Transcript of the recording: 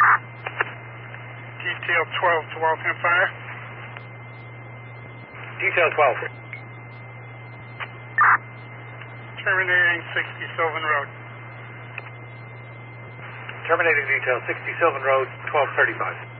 Detail 12 to Waltham Fire. Detail 12. Terminating 60 Sylvan Road. Terminating detail 60 Sylvan Road, 1235.